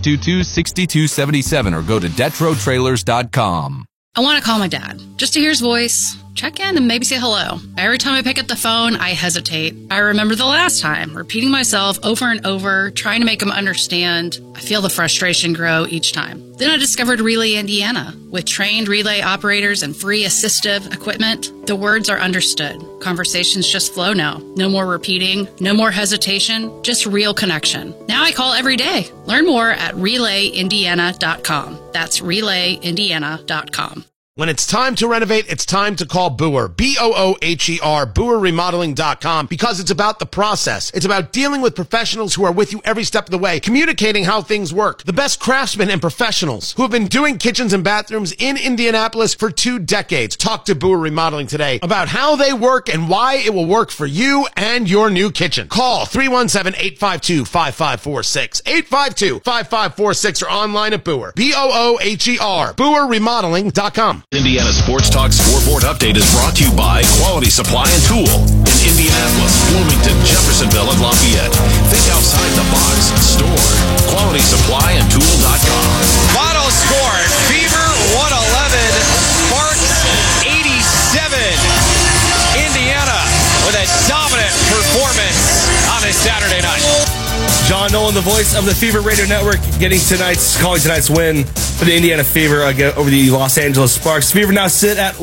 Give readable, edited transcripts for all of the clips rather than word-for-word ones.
822-6277 or go to DetroTrailers.com. I want to call my dad, just to hear his voice, check in, and maybe say hello. Every time I pick up the phone, I hesitate. I remember the last time, repeating myself over and over, trying to make him understand. I feel the frustration grow each time. Then I discovered Relay Indiana. With trained relay operators and free assistive equipment, the words are understood. Conversations just flow now. No more repeating, no more hesitation, just real connection. Now I call every day. Learn more at RelayIndiana.com. That's RelayIndiana.com. When it's time to renovate, it's time to call Booher. B-O-O-H-E-R, BooherRemodeling.com, because it's about the process. It's about dealing with professionals who are with you every step of the way, communicating how things work. The best craftsmen and professionals who have been doing kitchens and bathrooms in Indianapolis for 2 decades. Talk to Booher Remodeling today about how they work and why it will work for you and your new kitchen. Call 317-852-5546, 852-5546, or online at Booher. B-O-O-H-E-R, BooherRemodeling.com. Indiana Sports Talk Scoreboard Update is brought to you by Quality Supply and Tool in Indianapolis, Bloomington, Jeffersonville, and Lafayette. Think outside the box. Store QualitySupplyandTool.com. Final score: Fever 111, Sparks 87. Indiana with a dominant performance on a Saturday night. John Nolan, the voice of the Fever Radio Network, calling tonight's win for the Indiana Fever over the Los Angeles Sparks. Fever now sit at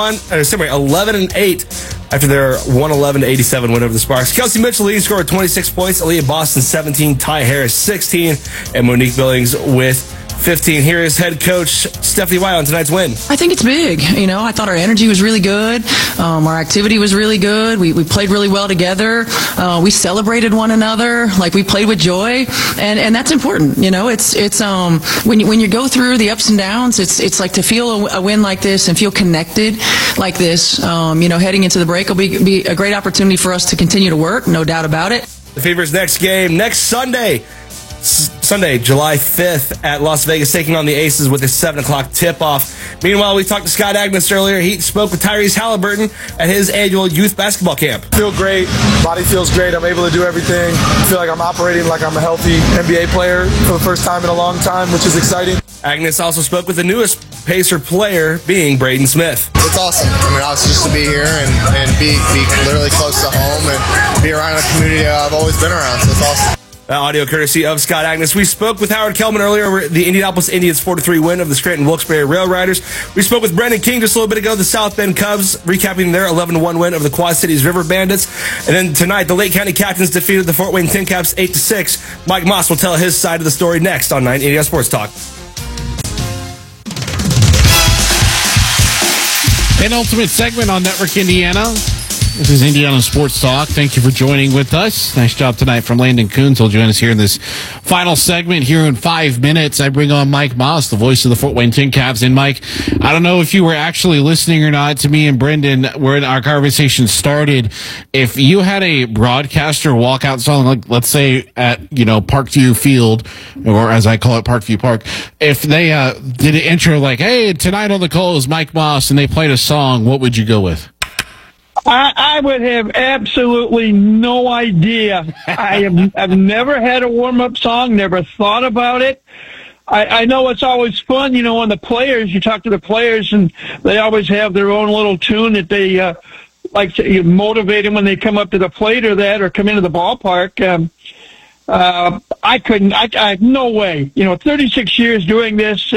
11-8 after their 111-87 win over the Sparks. Kelsey Mitchell leading scorer with 26 points, Aaliyah Boston 17, Ty Harris 16, and Monique Billings with 15. Here is head coach Stephanie Weil on tonight's win. I think it's big. I thought our energy was really good. Our activity was really good. We played really well together. We celebrated one another. We played with joy, and that's important. It's when you go through the ups and downs, it's like to feel a win like this and feel connected like this. Heading into the break will be a great opportunity for us to continue to work. No doubt about it. The Fever's next game next Sunday, July 5th at Las Vegas, taking on the Aces with a 7 o'clock tip-off. Meanwhile, we talked to Scott Agnes earlier. He spoke with Tyrese Halliburton at his annual youth basketball camp. Feel great. Body feels great. I'm able to do everything. I feel like I'm operating like I'm a healthy NBA player for the first time in a long time, which is exciting. Agnes also spoke with the newest Pacer player, being Braden Smith. It's awesome. Obviously just to be here and be literally close to home and be around a community I've always been around, so it's awesome. Audio courtesy of Scott Agnes. We spoke with Howard Kelman earlier over the Indianapolis Indians 4-3 win of the Scranton Wilkes-Barre Rail Riders. We spoke with Brendan King just a little bit ago, the South Bend Cubs, recapping their 11-1 win over the Quad Cities River Bandits. And then tonight, the Lake County Captains defeated the Fort Wayne Tin Caps 8-6. Mike Moss will tell his side of the story next on 9 Indiana Sports Talk. Penultimate segment on Network Indiana. This is Indiana Sports Talk. Thank you for joining with us. Nice job tonight from Landon Coons. He'll join us here in this final segment here in 5 minutes. I bring on Mike Moss, the voice of the Fort Wayne Tin Caps. And Mike, I don't know if you were actually listening or not to me and Brendan when our conversation started. If you had a broadcaster walkout song, like let's say at, Parkview Field, or as I call it, Parkview Park, if they did an intro like, hey, tonight on the call is Mike Moss, and they played a song, what would you go with? I would have absolutely no idea. I've never had a warm-up song, never thought about it. I know it's always fun, when the players, you talk to the players, and they always have their own little tune that they like to motivate them when they come up to the plate or come into the ballpark. I have no way. 36 years doing this,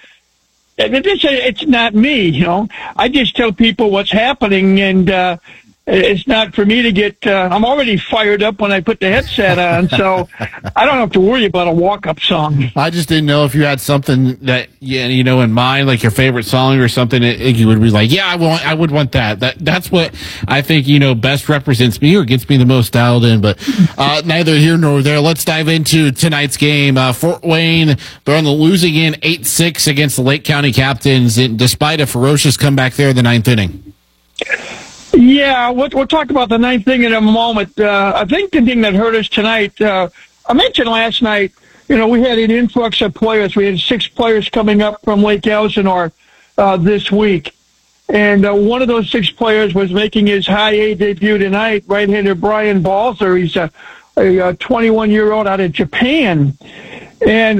it's not me, I just tell people what's happening, and it's not for me to get. I'm already fired up when I put the headset on, so I don't have to worry about a walk-up song. I just didn't know if you had something that in mind, like your favorite song or something that you would be like, yeah, I would want that. That's what I think best represents me or gets me the most dialed in. But neither here nor there. Let's dive into tonight's game. Fort Wayne, they're on the losing end 8-6 against the Lake County Captains, despite a ferocious comeback there in the 9th inning. Yeah, we'll talk about the 9th inning in a moment. I think the thing that hurt us tonight, I mentioned last night, we had an influx of players. We had 6 players coming up from Lake Elsinore this week. And one of those 6 players was making his high A debut tonight, right-hander Brian Balzer. He's a 21-year-old out of Japan. And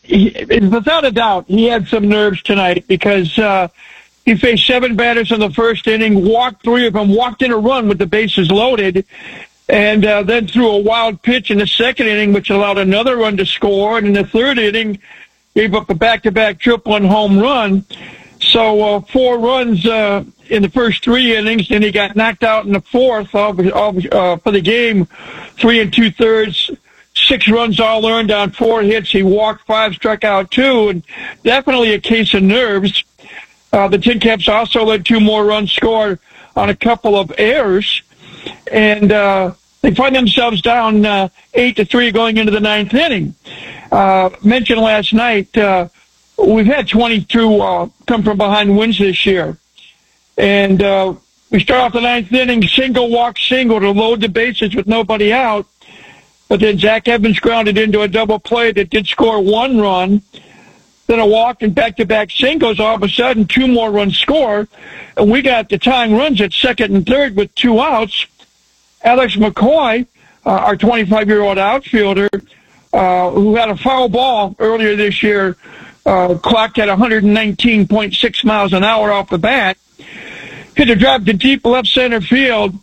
without a doubt, he had some nerves tonight because he faced 7 batters in the first inning, walked 3 of them, walked in a run with the bases loaded, and then threw a wild pitch in the second inning, which allowed another run to score. And in the third inning, gave up a back-to-back triple and home run. So 4 runs in the first 3 innings, and he got knocked out in the fourth for the game, 3 2/3. 6 runs all earned on 4 hits. He walked 5, struck out 2, and definitely a case of nerves. The Tin Caps also let 2 more runs scored on a couple of errors, and they find themselves down 8-3 going into the 9th inning. Mentioned last night, we've had 22 come from behind wins this year, and we start off the 9th inning, single walk single to load the bases with nobody out. But then Zach Evans grounded into a double play that did score 1 run. Then a walk and back-to-back singles. All of a sudden, 2 more runs score. And we got the tying runs at second and third with 2 outs. Alex McCoy, our 25-year-old outfielder, who had a foul ball earlier this year, clocked at 119.6 miles an hour off the bat, hit a drive to deep left center field.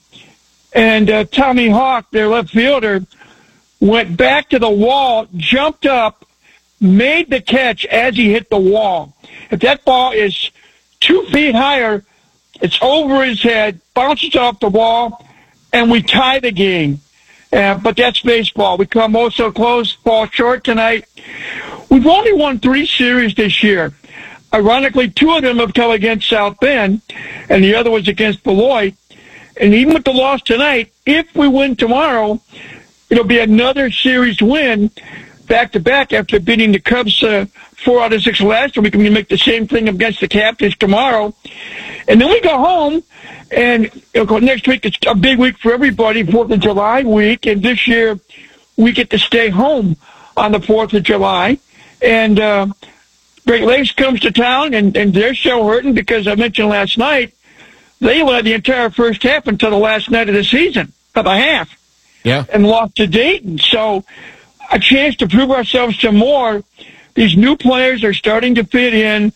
And Tommy Hawk, their left fielder, went back to the wall, jumped up, made the catch as he hit the wall. If that ball is 2 feet higher, it's over his head, bounces off the wall, and we tie the game. But that's baseball. We come oh so close, fall short tonight. We've only won 3 series this year. Ironically, 2 of them have come against South Bend, and the other was against Beloit. And even with the loss tonight, if we win tomorrow, it'll be another series win back-to-back after beating the Cubs 4 out of 6 last week. We can make the same thing against the Captains tomorrow. And then we go home, and next week it's a big week for everybody, 4th of July week. And this year we get to stay home on the 4th of July. And Great Lakes comes to town, and they're so hurting because I mentioned last night, they led the entire first half until the last night of the season, of the half. Yeah. And lost to Dayton. So a chance to prove ourselves some more. These new players are starting to fit in.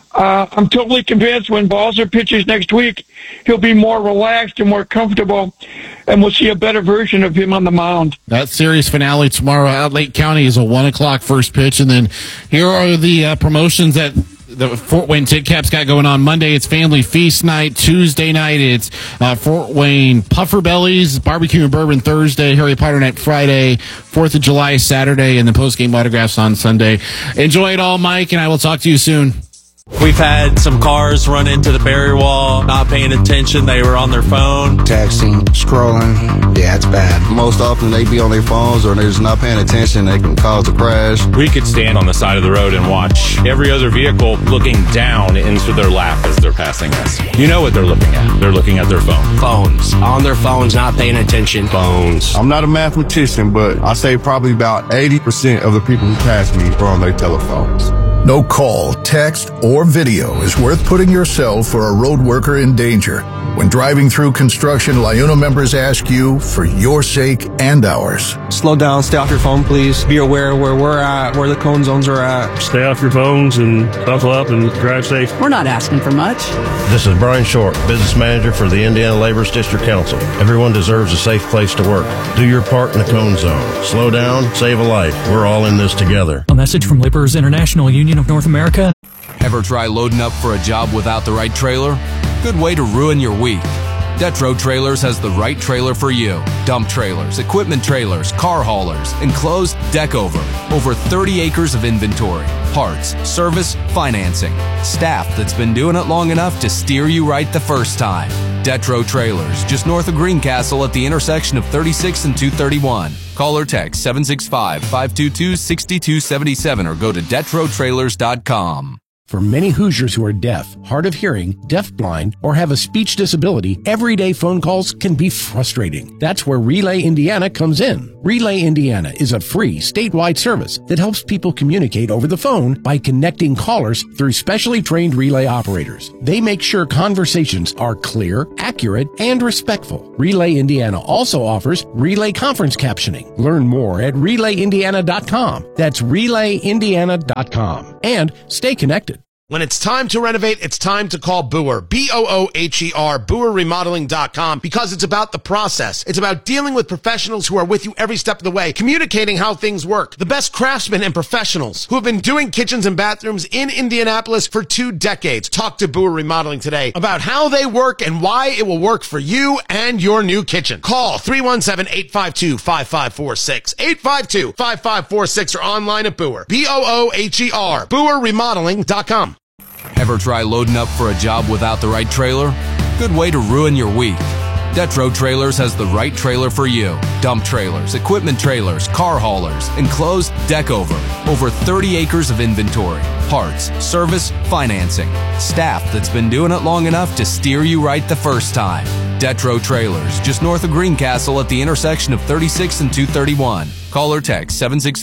I'm totally convinced when Balzer pitches next week, he'll be more relaxed and more comfortable, and we'll see a better version of him on the mound. That series finale tomorrow out Lake County is a 1 o'clock first pitch, and then here are the promotions that the Fort Wayne Tin Caps got going on. Monday, it's Family Feast Night. Tuesday night, it's Fort Wayne Puffer Bellies, Barbecue and Bourbon Thursday, Harry Potter Night Friday, 4th of July Saturday, and the post-game autographs on Sunday. Enjoy it all, Mike, and I will talk to you soon. We've had some cars run into the barrier wall, not paying attention. They were on their phone. Texting, scrolling. Yeah, it's bad. Most often they be on their phones or they're just not paying attention. They can cause a crash. We could stand on the side of the road and watch every other vehicle looking down into their lap as they're passing us. You know what they're looking at. They're looking at their phone. Phones. On their phones, not paying attention. Phones. I'm not a mathematician, but I say probably about 80% of the people who pass me are on their telephones. No call, text, or video is worth putting yourself or a road worker in danger. When driving through construction, LIUNA members ask you for your sake and ours. Slow down, stay off your phone, please. Be aware where we're at, where the cone zones are at. Stay off your phones and buckle up and drive safe. We're not asking for much. This is Brian Short, Business Manager for the Indiana Laborers District Council. Everyone deserves a safe place to work. Do your part in the cone zone. Slow down, save a life. We're all in this together. A message from Laborers International Union of North America. Ever try loading up for a job without the right trailer? Good way to ruin your week. Detro Trailers has the right trailer for you. Dump trailers, equipment trailers, car haulers, enclosed, deck over. Over 30 acres of inventory, parts, service, financing. Staff that's been doing it long enough to steer you right the first time. Detro Trailers, just north of Greencastle at the intersection of 36 and 231. Call or text 765-522-6277 or go to DetroTrailers.com. For many Hoosiers who are deaf, hard of hearing, deafblind, or have a speech disability, everyday phone calls can be frustrating. That's where Relay Indiana comes in. Relay Indiana is a free statewide service that helps people communicate over the phone by connecting callers through specially trained relay operators. They make sure conversations are clear, accurate, and respectful. Relay Indiana also offers relay conference captioning. Learn more at relayindiana.com. That's relayindiana.com. And stay connected. When it's time to renovate, it's time to call Booher. B-O-O-H-E-R, BooherRemodeling.com, because it's about the process. It's about dealing with professionals who are with you every step of the way, communicating how things work. The best craftsmen and professionals who have been doing kitchens and bathrooms in Indianapolis for 2 decades. Talk to Booher Remodeling today about how they work and why it will work for you and your new kitchen. Call 317-852-5546, 852-5546, or online at Booher. B-O-O-H-E-R, BooherRemodeling.com. Ever try loading up for a job without the right trailer? Good way to ruin your week. Detro Trailers has the right trailer for you. Dump trailers, equipment trailers, car haulers, enclosed deck over. Over 30 acres of inventory, parts, service, financing. Staff that's been doing it long enough to steer you right the first time. Detro Trailers, just north of Greencastle at the intersection of 36 and 231. Call or text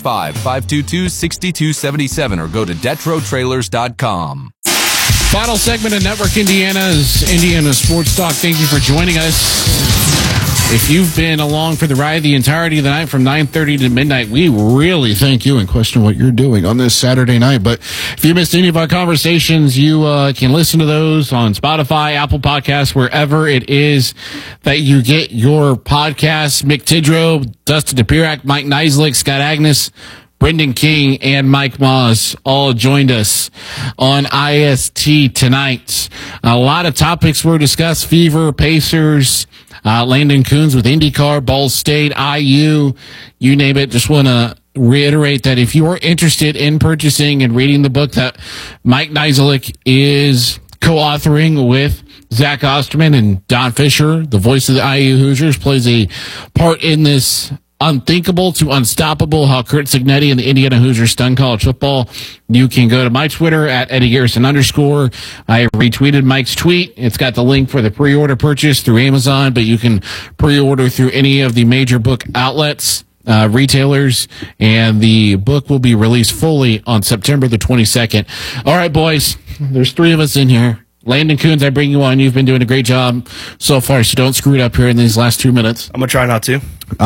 765-522-6277 or go to DetroTrailers.com. Final segment of Network Indiana's Indiana Sports Talk. Thank you for joining us. If you've been along for the ride the entirety of the night from 9:30 to midnight, we really thank you and question what you're doing on this Saturday night. But if you missed any of our conversations, you can listen to those on Spotify, Apple Podcasts, wherever it is that you get your podcasts. Mick Tidrow, Dustin DePirac, Mike Neislick, Scott Agnes, Brendan King, and Mike Moss all joined us on IST tonight. A lot of topics were discussed: Fever, Pacers, Landon Coons with IndyCar, Ball State, IU, you name it. Just want to reiterate that if you are interested in purchasing and reading the book that Mike Neislick is co-authoring with Zach Osterman, and Don Fisher, the voice of the IU Hoosiers, plays a part in this unthinkable to unstoppable, how Kurt Cignetti and the Indiana Hoosiers stun college football. You can go to my Twitter at Eddie Garrison _ I retweeted Mike's tweet. It's got the link for the pre-order purchase through Amazon, but you can pre-order through any of the major book outlets, retailers, and the book will be released fully on September the 22nd. All right, boys, there's 3 of us in here. Landon Coons, I bring you on. You've been doing a great job so far, so don't screw it up here in these last 2 minutes. I'm going to try not to.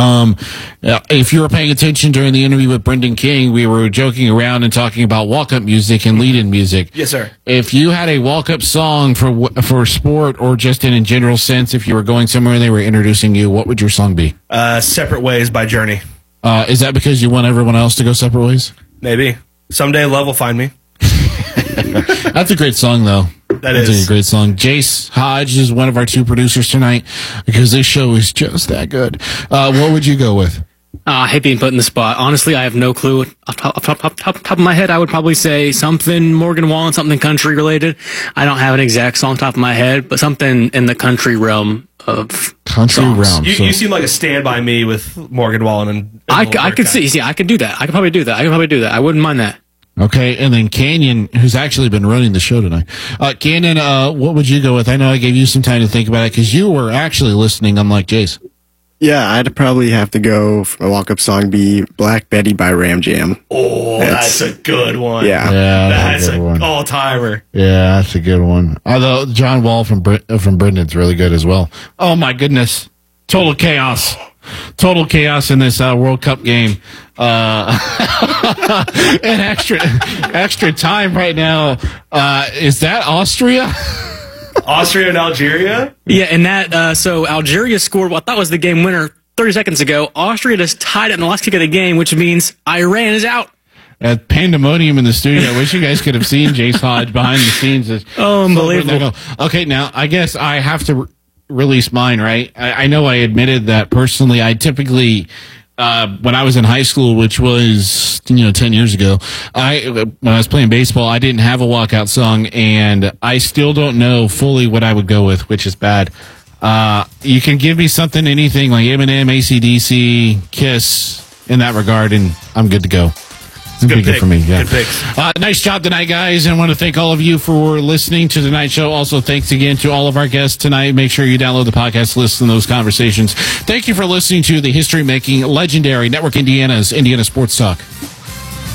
If you were paying attention during the interview with Brendan King, we were joking around and talking about walk-up music and lead-in music. Yes, sir. If you had a walk-up song for sport, or just in a general sense, if you were going somewhere and they were introducing you, what would your song be? Separate Ways by Journey. Is that because you want everyone else to go separate ways? Maybe. Someday love will find me. That's a great song, though. That's a great song. Jace Hodge is one of our 2 producers tonight because this show is just that good. What would you go with? I hate being put in the spot. Honestly, I have no clue. Off top of my head, I would probably say something Morgan Wallen, something country related. I don't have an exact song top of my head, but something in the country realm of songs. You seem like a Stand By Me with Morgan Wallen and I could see. I could do that. I could probably do that. I wouldn't mind that. Okay, and then Canyon, who's actually been running the show tonight. Canyon, what would you go with? I know I gave you some time to think about it because you were actually listening, unlike Jace. Yeah, I'd probably have to go for a walk-up song be Black Betty by Ram Jam. Oh, that's a good one. Yeah, that's an all-timer. Yeah, that's a good one. Although John Wall from Brendan's really good as well. Oh, my goodness. Total chaos in this World Cup game. And extra time right now. Is that Austria? Austria and Algeria? Yeah, and that, so Algeria scored what I thought was the game winner 30 seconds ago. Austria just tied it in the last kick of the game, which means Iran is out. Pandemonium in the studio. I wish you guys could have seen Jace Hodge behind the scenes. Unbelievable. Okay, now I guess I have to release mine, right? I know I admitted that personally. I typically, when I was in high school, which was 10 years ago, when I was playing baseball, I didn't have a walkout song, and I still don't know fully what I would go with, which is bad. You can give me something, anything like Eminem, AC/DC, Kiss, in that regard, and I'm good to go. Good pick for me. Yeah. Good picks. Nice job tonight, guys. And I want to thank all of you for listening to tonight's show. Also, thanks again to all of our guests tonight. Make sure you download the podcast, listen to those conversations. Thank you for listening to the history-making, legendary Network Indiana's Indiana Sports Talk.